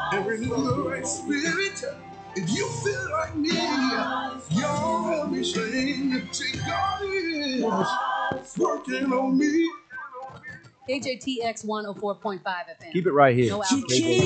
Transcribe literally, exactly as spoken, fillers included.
and renew the right spirit. If you feel like me, y'all help me sing. See, God is working on me. K J T X one oh four point five F M. Keep it right here. No You alcohol.